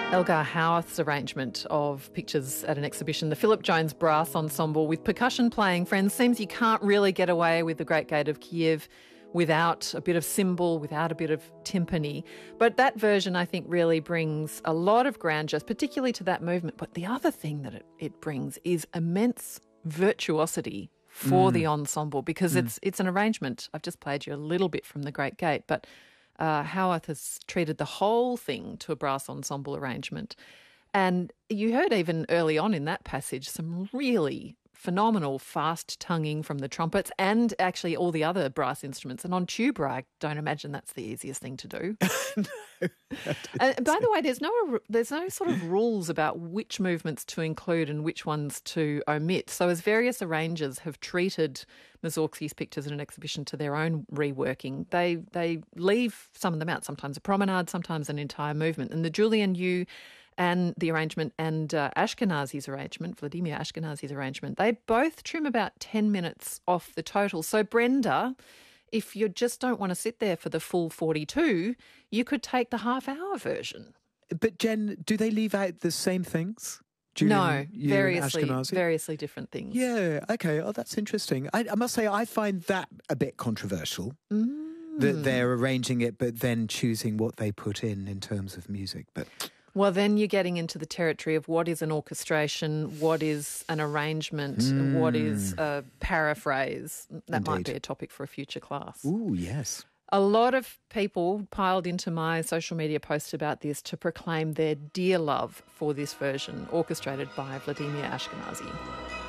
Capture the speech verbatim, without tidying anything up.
Elgar Howarth's arrangement of pictures at an exhibition, the Philip Jones Brass Ensemble with percussion playing, friends, seems you can't really get away with the Great Gate of Kiev without a bit of cymbal, without a bit of timpani. But that version, I think, really brings a lot of grandeur, particularly to that movement. But the other thing that it, it brings is immense virtuosity for mm. the ensemble, because mm. it's it's an arrangement. I've just played you a little bit from the Great Gate, but uh, Howarth has treated the whole thing to a brass ensemble arrangement. And you heard even early on in that passage some really phenomenal fast tonguing from the trumpets and actually all the other brass instruments. And on tuba, I don't imagine that's the easiest thing to do. No, and by the way, there's no there's no sort of rules about which movements to include and which ones to omit. So as various arrangers have treated Mussorgsky's pictures in an exhibition to their own reworking, they they leave some of them out, sometimes a promenade, sometimes an entire movement. And the Julian Yu and the arrangement and uh, Ashkenazy's arrangement, Vladimir Ashkenazy's arrangement, they both trim about ten minutes off the total. So Brenda, if you just don't want to sit there for the full forty-two, you could take the half-hour version. But Jen, do they leave out the same things? Julian, no, Yu, variously, Ashkenazy? variously different things. Yeah, okay. Oh, that's interesting. I, I must say I find that a bit controversial, mm. that they're arranging it but then choosing what they put in in terms of music. But well, then you're getting into the territory of what is an orchestration, what is an arrangement, mm. what is a paraphrase. That Indeed. Might be a topic for a future class. Ooh, yes. A lot of people piled into my social media post about this to proclaim their dear love for this version, orchestrated by Vladimir Ashkenazy.